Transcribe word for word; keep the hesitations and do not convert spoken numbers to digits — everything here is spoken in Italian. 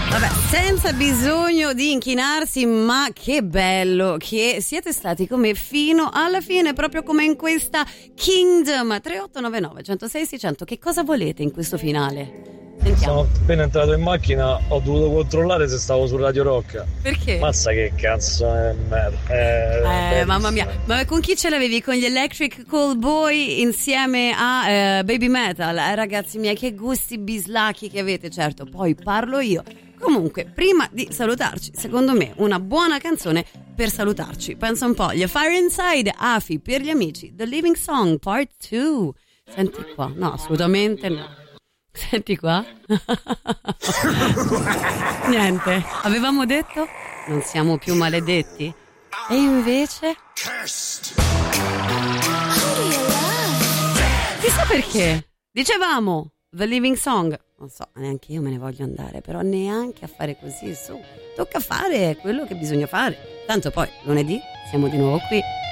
Vabbè, senza bisogno di inchinarsi, ma che bello che siete stati con me fino alla fine, proprio come in questa Kingdom. Tre otto nove nove uno zero sei sei zero zero. Che cosa volete in questo finale? Sentiamo. Sono appena entrato in macchina, ho dovuto controllare se stavo su Radio Rock. Perché? Mazza che cazzo è merda. Eh, eh mamma mia, ma con chi ce l'avevi? Con gli Electric Callboy insieme a eh, Baby Metal? Eh, ragazzi miei, che gusti bislacchi che avete, certo, poi parlo io. Comunque, prima di salutarci, secondo me una buona canzone per salutarci. Pensa un po', gli Fire Inside, Afi per gli amici, The Living Song Part due. Senti qua, no, assolutamente no. Senti qua. Niente, avevamo detto non siamo più maledetti. E invece chissà perché. Dicevamo The Living Song. Non so, neanche io me ne voglio andare, però neanche a fare così, su. Tocca fare quello che bisogna fare. Tanto poi lunedì siamo di nuovo qui.